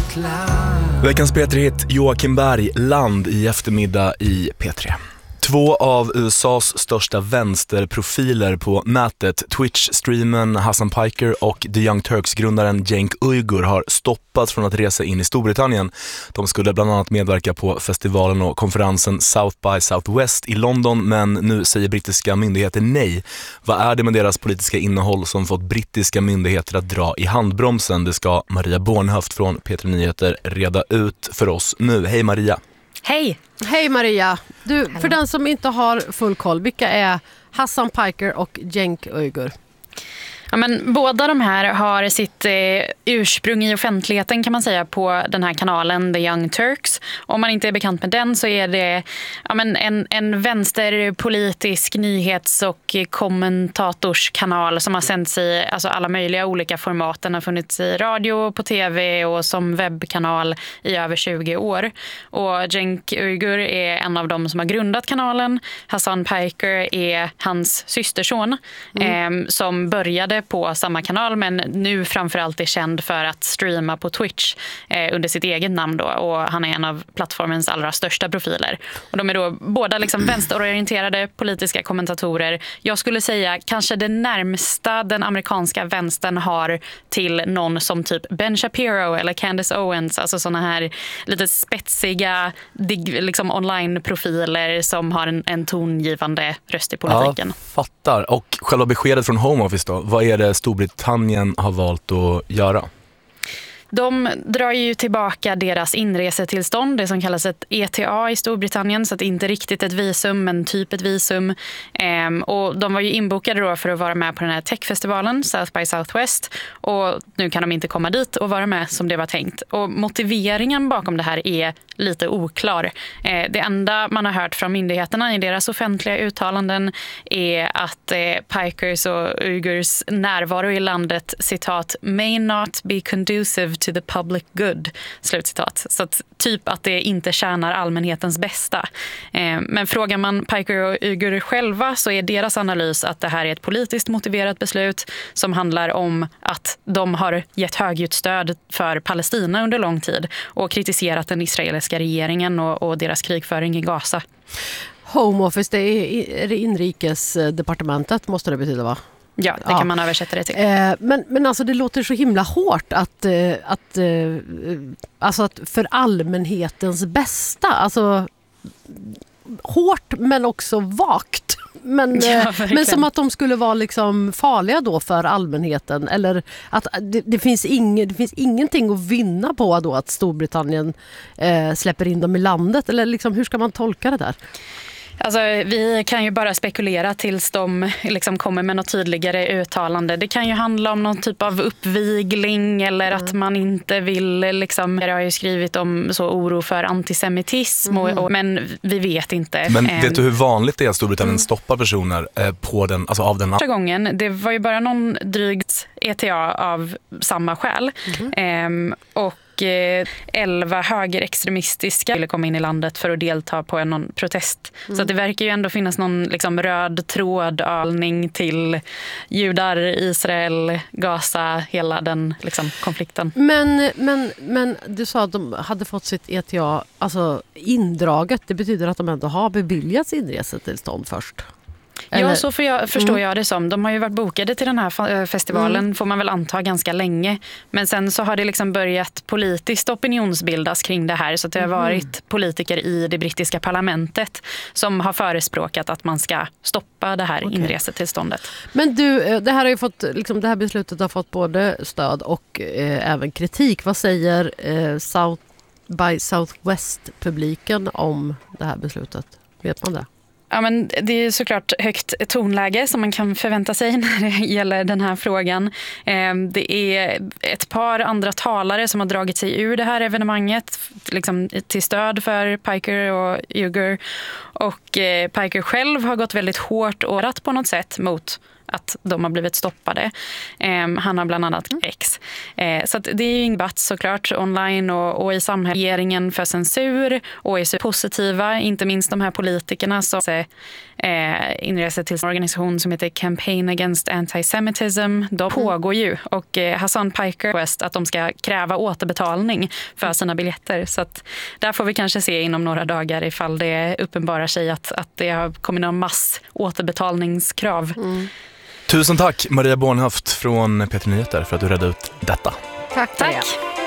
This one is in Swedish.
Veckans P3-hit Joakim Berg, Land i eftermiddag i P3. Två av USAs största vänsterprofiler på nätet, Twitch-streamen Hasan Piker och The Young Turks-grundaren Cenk Uygur har stoppats från att resa in i Storbritannien. De skulle bland annat medverka på festivalen och konferensen South by Southwest i London, men nu säger brittiska myndigheter nej. Vad är det med deras politiska innehåll som fått brittiska myndigheter att dra i handbromsen? Det ska Maria Bornhöft från P3 Nyheter reda ut för oss nu. Hej Maria! Hej! Hej Maria! Du, för den som inte har full koll, vilka är Hasan Piker och Cenk Uygur? Ja, men båda de här har sitt ursprung i offentligheten kan man säga på den här kanalen The Young Turks. Om man inte är bekant med den så är det en vänsterpolitisk nyhets- och kommentatorskanal som har sänts i alla möjliga olika format. Den har funnits i radio, på tv och som webbkanal i över 20 år. Och Cenk Uygur är en av dem som har grundat kanalen. Hasan Piker är hans systerson som började på samma kanal men nu framförallt är känd för att streama på Twitch under sitt eget namn då, och han är en av plattformens allra största profiler. Och de är då båda liksom vänsterorienterade politiska kommentatorer. Jag skulle säga kanske det närmsta den amerikanska vänstern har till någon som typ Ben Shapiro eller Candace Owens, alltså såna här lite spetsiga liksom online-profiler som har en tongivande röst i politiken. Ja, fattar. Och själva beskedet från Home Office då, vad är det Storbritannien har valt att göra? De drar ju tillbaka deras inresetillstånd, det som kallas ett ETA i Storbritannien, så att det inte riktigt ett visum men typ ett visum. Och de var ju inbokade då för att vara med på den här techfestivalen South by Southwest, och nu kan de inte komma dit och vara med som det var tänkt. Och motiveringen bakom det här är lite oklar. Det enda man har hört från myndigheterna i deras offentliga uttalanden är att Pikers och Uygurs närvaro i landet, citat, may not be conducive to the public good, slutcitat. Så att, typ att det inte tjänar allmänhetens bästa. Men frågar man Piker och Uygur själva så är deras analys att det här är ett politiskt motiverat beslut som handlar om att de har gett högljutt stöd för Palestina under lång tid och kritiserat den israeliska regeringen och deras krigföring i Gaza. Home Office, det är inrikesdepartementet måste det betyda, va? Ja, det kan man översätta det till. Men alltså det låter så himla hårt att för allmänhetens bästa, alltså hårt men också vagt. Men som att de skulle vara liksom farliga då för allmänheten, eller att det finns ingenting att vinna på då att Storbritannien släpper in dem i landet, eller liksom, hur ska man tolka det där? Alltså, vi kan ju bara spekulera tills de liksom kommer med något tydligare uttalande. Det kan ju handla om någon typ av uppvigling eller att man inte vill liksom. Jag har ju skrivit om så oro för antisemitism men vi vet inte. Men vet du hur vanligt det är att Storbritannien stoppar personer på den, alltså av den? Första gången, det var ju bara någon drygt ETA av samma skäl. Och 11 högerextremistiska ville komma in i landet för att delta på någon protest. Så att det verkar ju ändå finnas någon liksom röd trådalning till judar, Israel, Gaza, hela den liksom konflikten. Men du sa att de hade fått sitt ETA alltså indraget. Det betyder att de ändå har beviljats inresetillstånd först. Ja, så förstår jag det som. De har ju varit bokade till den här festivalen, får man väl anta, ganska länge. Men sen så har det liksom börjat politiskt opinionsbildas kring det här. Så att det har varit politiker i det brittiska parlamentet som har förespråkat att man ska stoppa det här inresetillståndet. Men du, det här har ju fått, liksom, det här beslutet har fått både stöd och även kritik. Vad säger South by Southwest-publiken om det här beslutet? Vet man det? Ja, men det är såklart högt tonläge som man kan förvänta sig när det gäller den här frågan. Det är ett par andra talare som har dragit sig ur det här evenemanget liksom till stöd för Piker och Uygur. Och Piker själv har gått väldigt hårt och rätt på något sätt mot att de har blivit stoppade. Han har bland annat X. Så att det är ju en debatt såklart online och i samhället. Regeringen för censur och är så positiva, inte minst de här politikerna som inresa till en organisation som heter Campaign Against Antisemitism. De pågår ju och Hasan Piker West att de ska kräva återbetalning för sina biljetter. Så att där får vi kanske se inom några dagar ifall det uppenbarar sig att det har kommit någon mass återbetalningskrav. Tusen tack Maria Bornhöft från P3 Nyheter för att du redde ut detta. Tack. Tack.